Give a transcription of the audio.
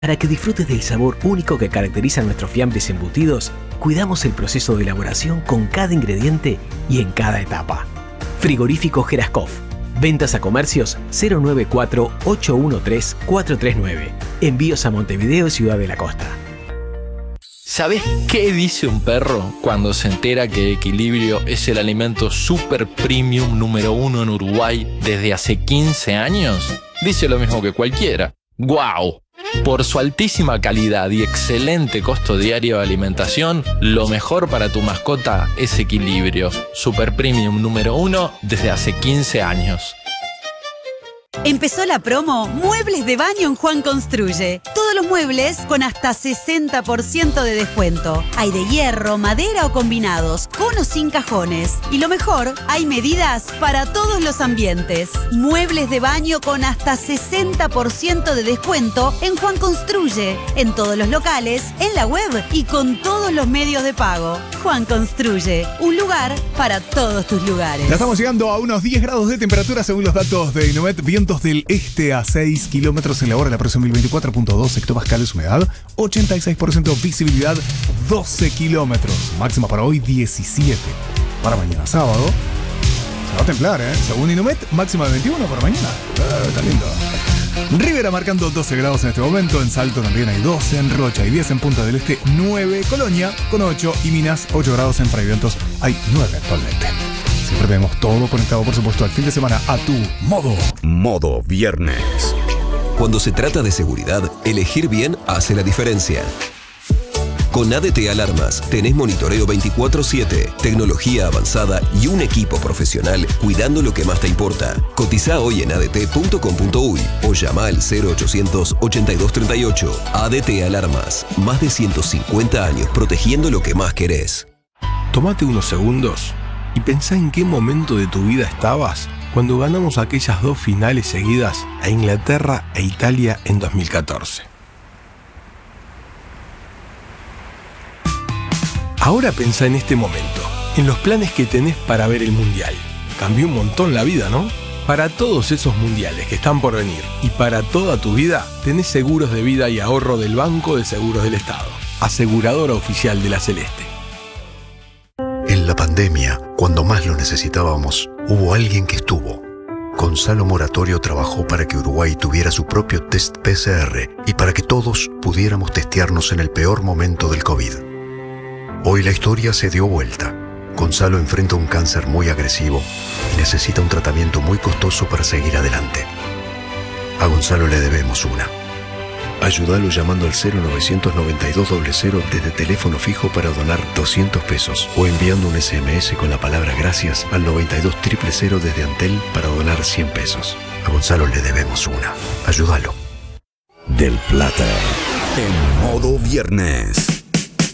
Para que disfrutes del sabor único que caracteriza nuestros fiambres embutidos, cuidamos el proceso de elaboración con cada ingrediente y en cada etapa. Frigorífico Geraskov. Ventas a comercios 094-813-439. Envíos a Montevideo y Ciudad de la Costa. ¿Sabés qué dice un perro cuando se entera que Equilibrio es el alimento super premium número 1 en Uruguay desde hace 15 años? Dice lo mismo que cualquiera. ¡Guau! Por su altísima calidad y excelente costo diario de alimentación, lo mejor para tu mascota es Equilibrio. Super Premium número 1 desde hace 15 años. Empezó la promo Muebles de Baño en Juan Construye. Todos los muebles con hasta 60% de descuento. Hay de hierro, madera o combinados, con o sin cajones. Y lo mejor, hay medidas para todos los ambientes. Muebles de baño con hasta 60% de descuento en Juan Construye. En todos los locales, en la web y con todos los medios de pago. Juan Construye, un lugar para todos tus lugares. Ya estamos llegando a unos 10 grados de temperatura según los datos de Inomet. Vientos del este a 6 kilómetros en la hora, la presión 1024.2 hectopascales, humedad 86%, visibilidad 12 kilómetros. Máxima para hoy 17. Para mañana sábado se va a templar, según Inomet, máxima de 21 para mañana. Está lindo. Rivera marcando 12 grados en este momento, en Salto también hay 12, en Rocha hay 10, en Punta del Este 9, Colonia con 8 y Minas 8 grados, en Fraiventos hay 9 actualmente. Siempre tenemos todo conectado, por supuesto, al fin de semana a tu modo. Modo Viernes. Cuando se trata de seguridad, elegir bien hace la diferencia. Con ADT Alarmas tenés monitoreo 24/7, tecnología avanzada y un equipo profesional cuidando lo que más te importa. Cotiza hoy en adt.com.uy o llama al 0800 8238. ADT Alarmas, más de 150 años protegiendo lo que más querés. Tómate unos segundos y pensá en qué momento de tu vida estabas cuando ganamos aquellas 2 finales seguidas a Inglaterra e Italia en 2014. Ahora pensá en este momento, en los planes que tenés para ver el Mundial. Cambió un montón la vida, ¿no? Para todos esos mundiales que están por venir y para toda tu vida, tenés seguros de vida y ahorro del Banco de Seguros del Estado, aseguradora oficial de la Celeste. En la pandemia, cuando más lo necesitábamos, hubo alguien que estuvo. Gonzalo Moratorio trabajó para que Uruguay tuviera su propio test PCR y para que todos pudiéramos testearnos en el peor momento del COVID. Hoy la historia se dio vuelta. Gonzalo enfrenta un cáncer muy agresivo y necesita un tratamiento muy costoso para seguir adelante. A Gonzalo le debemos una. Ayúdalo llamando al 0992-00 desde teléfono fijo para donar 200 pesos o enviando un SMS con la palabra gracias al 92000 desde Antel para donar 100 pesos. A Gonzalo le debemos una. Ayúdalo. Del Plata. En Modo Viernes.